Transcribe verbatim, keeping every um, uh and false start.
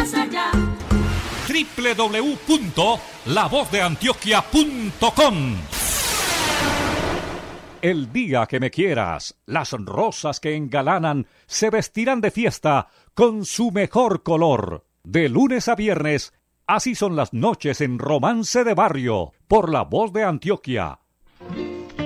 más allá. doble u doble u doble u punto la voz de antioquia punto com. El día que me quieras, las rosas que engalanan se vestirán de fiesta con su mejor color. De lunes a viernes, así son las noches en Romance de Barrio, por La Voz de Antioquia,